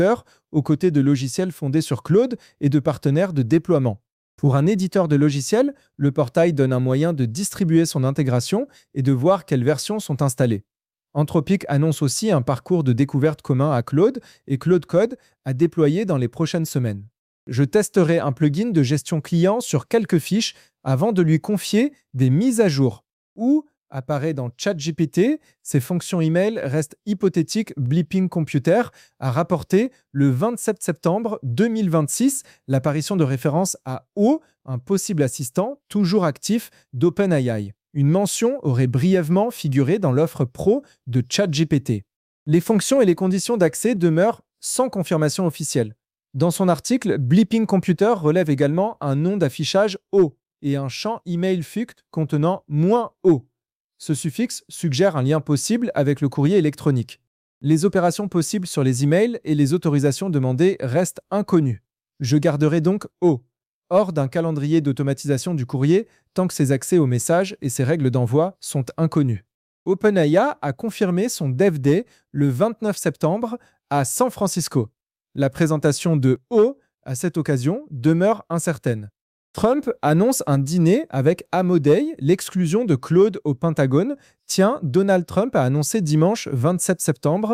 aux côtés de logiciels fondés sur Claude et de partenaires de déploiement. Pour un éditeur de logiciels, le portail donne un moyen de distribuer son intégration et de voir quelles versions sont installées. Anthropic annonce aussi un parcours de découverte commun à Claude et Claude Code à déployer dans les prochaines semaines. Je testerai un plugin de gestion client sur quelques fiches avant de lui confier des mises à jour. Ou, apparaît dans ChatGPT, ces fonctions email restent hypothétiques. Blipping Computer a rapporté le 27 septembre 2026 l'apparition de références à O, un possible assistant toujours actif d'OpenAI. Une mention aurait brièvement figuré dans l'offre pro de ChatGPT. Les fonctions et les conditions d'accès demeurent sans confirmation officielle. Dans son article, Blipping Computer relève également un nom d'affichage O et un champ email fuct contenant -O. Ce suffixe suggère un lien possible avec le courrier électronique. Les opérations possibles sur les emails et les autorisations demandées restent inconnues. Je garderai donc O, hors d'un calendrier d'automatisation du courrier tant que ses accès aux messages et ses règles d'envoi sont inconnus. OpenAI a confirmé son Dev Day le 29 septembre à San Francisco. La présentation de O, à cette occasion, demeure incertaine. Trump annonce un dîner avec Amodei, l'exclusion de Claude au Pentagone. Tiens, Donald Trump a annoncé dimanche 27 septembre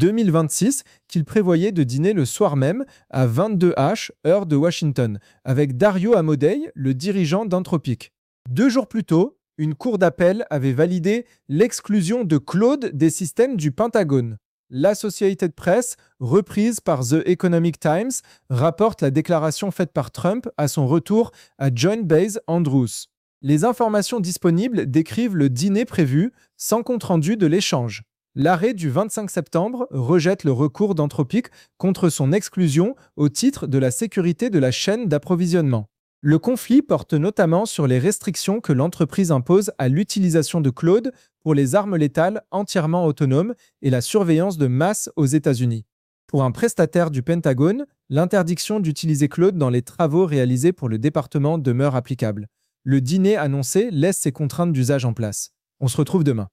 2026 qu'il prévoyait de dîner le soir même à 22h, heure de Washington, avec Dario Amodei, le dirigeant d'Anthropic. 2 jours plus tôt, une cour d'appel avait validé l'exclusion de Claude des systèmes du Pentagone. L'Associated Press, reprise par The Economic Times, rapporte la déclaration faite par Trump à son retour à Joint Base Andrews. Les informations disponibles décrivent le dîner prévu, sans compte-rendu de l'échange. L'arrêt du 25 septembre rejette le recours d'Anthropic contre son exclusion au titre de la sécurité de la chaîne d'approvisionnement. Le conflit porte notamment sur les restrictions que l'entreprise impose à l'utilisation de Claude pour les armes létales entièrement autonomes et la surveillance de masse aux États-Unis. Pour un prestataire du Pentagone, l'interdiction d'utiliser Claude dans les travaux réalisés pour le département demeure applicable. Le dîner annoncé laisse ces contraintes d'usage en place. On se retrouve demain.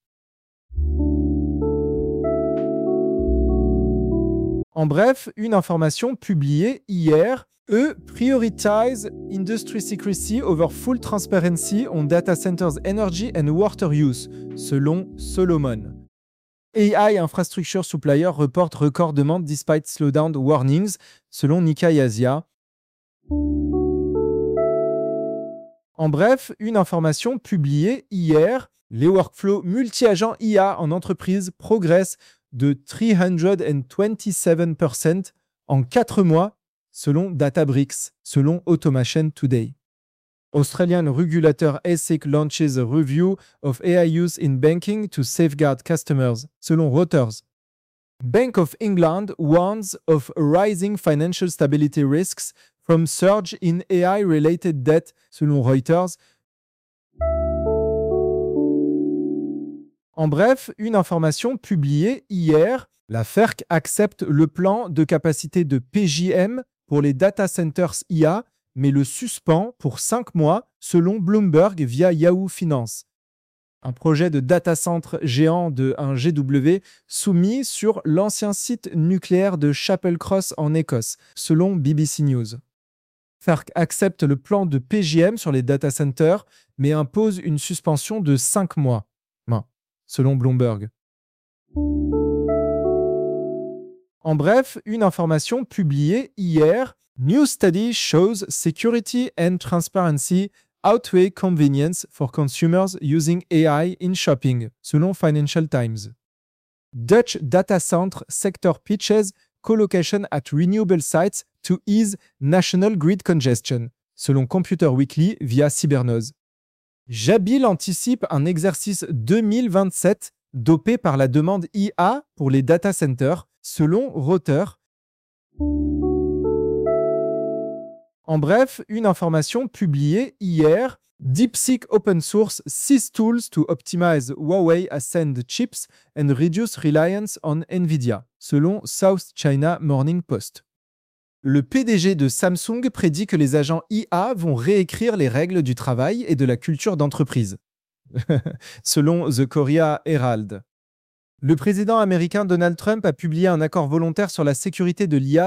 En bref, une information publiée hier. Prioritize industry secrecy over full transparency on data centers energy and water use, selon Solomon. AI Infrastructure Supplier report record demand despite slowdown warnings, selon Nikkei Asia. En bref, une information publiée hier. Les workflows multi-agents IA en entreprise progressent de 327% en 4 mois, selon Databricks, selon Automation Today. Australian regulator ASIC launches a review of AI use in banking to safeguard customers, selon Reuters. Bank of England warns of rising financial stability risks from surge in AI-related debt, selon Reuters. En bref, une information publiée hier. La FERC accepte le plan de capacité de PJM pour les data centers IA, mais le suspend pour 5 mois, selon Bloomberg via Yahoo Finance. Un projet de data center géant de 1 GW soumis sur l'ancien site nucléaire de Chapel Cross en Écosse, selon BBC News. FERC accepte le plan de PJM sur les data centers, mais impose une suspension de 5 mois, selon Bloomberg. En bref, une information publiée hier. New study shows security and transparency outweigh convenience for consumers using AI in shopping, selon Financial Times. Dutch data center sector pitches co-location at renewable sites to ease national grid congestion, selon Computer Weekly via Cybernose. Jabil anticipe un exercice 2027 dopé par la demande IA pour les data centers, selon Reuters. En bref, une information publiée hier. DeepSeek Open Source 6 tools to optimize Huawei Ascend chips and reduce reliance on Nvidia, selon South China Morning Post. Le PDG de Samsung prédit que les agents IA vont réécrire les règles du travail et de la culture d'entreprise, selon The Korea Herald. Le président américain Donald Trump a publié un accord volontaire sur la sécurité de l'IA